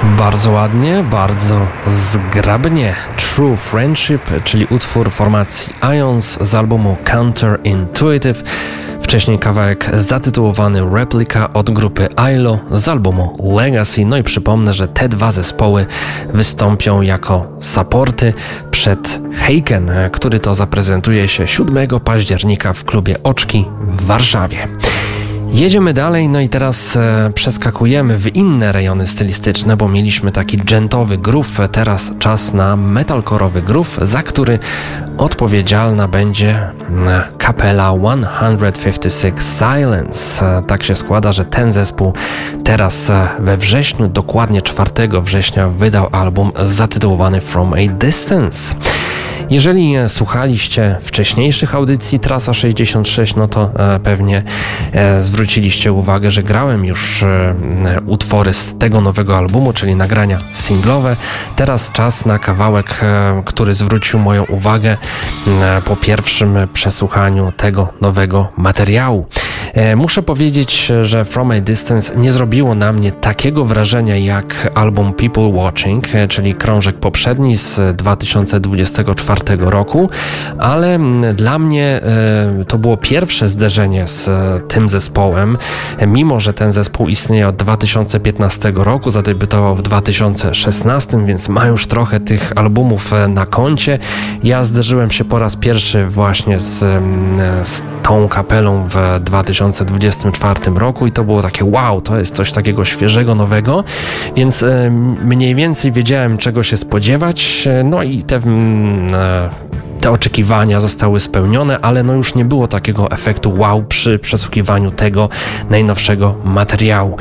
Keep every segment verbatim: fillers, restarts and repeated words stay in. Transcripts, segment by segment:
Bardzo ładnie, bardzo zgrabnie. True Friendship, czyli utwór formacji Ions z albumu Counterintuitive. Wcześniej kawałek zatytułowany Replica od grupy I L O z albumu Legacy. No i przypomnę, że te dwa zespoły wystąpią jako supporty przed Heiken, który to zaprezentuje się siódmego października w klubie Oczki w Warszawie. Jedziemy dalej, no i teraz e, przeskakujemy w inne rejony stylistyczne, bo mieliśmy taki dżentowy groove, teraz czas na metalcore'owy groove, za który odpowiedzialna będzie kapela sto pięćdziesiąt sześć Silence. Tak się składa, że ten zespół teraz we wrześniu, dokładnie czwartego września, wydał album zatytułowany From a Distance. Jeżeli słuchaliście wcześniejszych audycji Trasa sześćdziesiąt sześć, no to e, pewnie e, zwróciliście uwagę, że grałem już e, utwory z tego nowego albumu, czyli nagrania singlowe. Teraz czas na kawałek, e, który zwrócił moją uwagę e, po pierwszym przesłuchaniu tego nowego materiału. E, muszę powiedzieć, że From a Distance nie zrobiło na mnie takiego wrażenia jak album People Watching, e, czyli krążek poprzedni z dwa tysiące dwudziestego czwartego roku, ale dla mnie e, to było pierwsze zderzenie z e, tym zespołem, e, mimo że ten zespół istnieje od dwa tysiące piętnastego roku, zadebiutował w dwa tysiące szesnastym, więc ma już trochę tych albumów e, na koncie. Ja zderzyłem się po raz pierwszy właśnie z, e, z tą kapelą w dwa tysiące dwudziestym czwartym roku i to było takie wow, to jest coś takiego świeżego, nowego, więc e, mniej więcej wiedziałem, czego się spodziewać, e, no i te e, te oczekiwania zostały spełnione, ale no już nie było takiego efektu wow przy przesłuchiwaniu tego najnowszego materiału.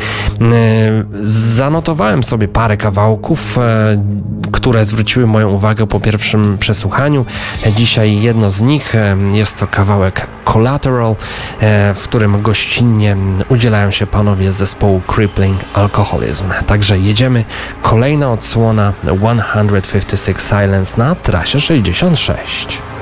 Zanotowałem sobie parę kawałków, które zwróciły moją uwagę po pierwszym przesłuchaniu. Dzisiaj jedno z nich jest to kawałek Collateral, w którym gościnnie udzielają się panowie z zespołu Crippling Alcoholism. Także jedziemy. Kolejna odsłona sto pięćdziesiąt sześć Silence na Trasie sześćdziesiąt sześć.